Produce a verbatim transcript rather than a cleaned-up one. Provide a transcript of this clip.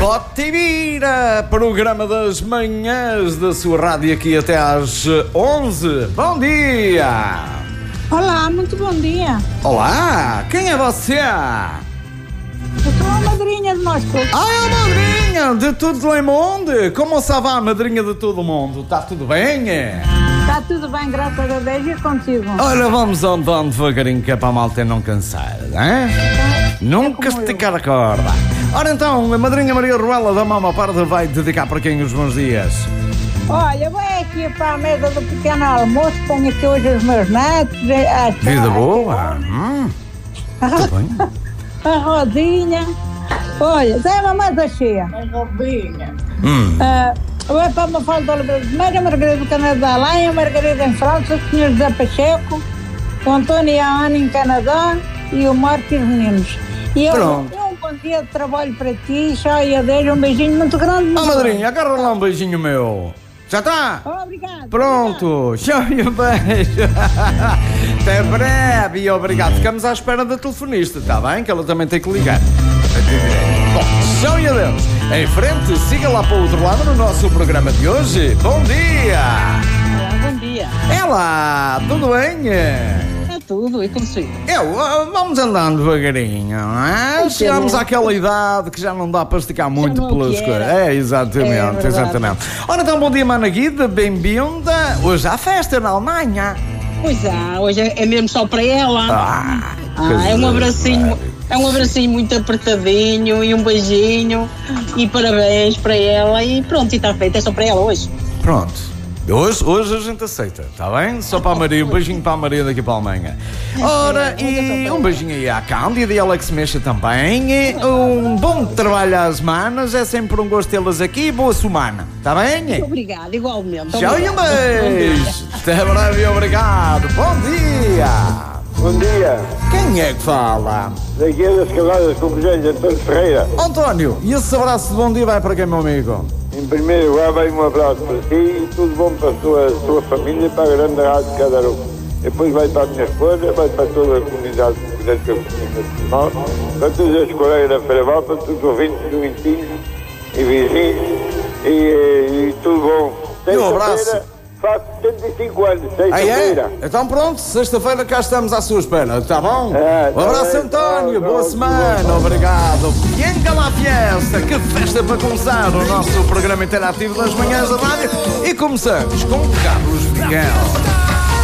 Bote e vira, programa das manhãs da sua rádio aqui até às onze. Bom dia! Olá, muito bom dia. Olá, quem é você? Eu sou a madrinha de nós todos. Ah, é a madrinha de todo o mundo. Como se vai a madrinha de todo o mundo? Está tudo bem? Está tudo bem, graças a Deus, e contigo? Olha, vamos andando devagarinho que é para a malta não cansar, hein? É Nunca esticar a corda. Ora então, a madrinha Maria Ruela da Mama Parda vai dedicar para quem os bons dias? Olha, vai aqui para a mesa do pequeno almoço, tenho aqui hoje os meus netos. A, Vida boa? Hum, tudo bem. A Rosinha. Olha, tem uma mesa cheia. A Robinha. Hum. Uh, vai para uma falta de Oliveira de Meira, a Margarida do Canadá, lá a Margarida em França, o senhor José Pacheco, o Antônio e a Ana em Canadá e o Marco e os meninos. E eu, Pronto. um bom dia de trabalho para ti, já e adeus, um beijinho muito grande. Ah, madrinha, agarra lá um beijinho meu. Já está? Oh, obrigado. Pronto, show e um beijo. Até breve e obrigado. Ficamos à espera da telefonista, está bem? Que ela também tem que ligar. Bom, show e adeus. Em frente, siga lá para o outro lado no nosso programa de hoje. Bom dia! Olá, bom dia. É lá, tudo bem? É tudo, e consigo. Eu, ah, vamos andando devagarinho, não é? Chegamos àquela idade que já não dá para esticar muito não é o pelas que coisas. era. É, exatamente, É verdade. exatamente. Ora então, bom dia, Mana Guida, bem-vinda. Hoje há festa na Alemanha. Pois é, hoje é é mesmo só para ela. Ah, Ah, é um coisa abracinho, maravilhosa. é um abracinho muito apertadinho e um beijinho e parabéns para ela e pronto, e está feito, é só para ela hoje. Pronto. Hoje, hoje a gente aceita, está bem? Só para a Maria, um beijinho para a Maria daqui para a Alemanha. Ora, e um beijinho aí à Cândida e Alex Mexa também. E um bom trabalho às manas, é sempre um gosto tê-las aqui. Boa semana, está bem? Obrigada, igualmente. Tchau e um Obrigada. beijo. Até breve e obrigado. Bom dia. Bom dia, Quem é que fala? daqui é das Cavadas com o Conselho António Ferreira. António, e esse abraço de bom dia vai para quem, meu amigo? Em primeiro lugar, vai um abraço para ti e tudo bom para a tua, tua família e para a grande rádio de Cadaru. Depois vai para a minha esposa, vai para toda a comunidade que eu conheço, para todos os colegas da Feira, para todos os ouvintes do Vintinho e vizinhos e, e, e tudo bom. E um abraço. Sexta-feira, faço setenta e cinco anos, Aí é? sexta-feira. Então pronto, sexta-feira cá estamos à sua espera, tá bom? É, Um abraço, tá bem, António, tá boa bom, semana, tá bom. obrigado. Bienga la fiesta, que festa para começar o nosso programa interativo das manhãs da rádio. E começamos com Carlos Miguel.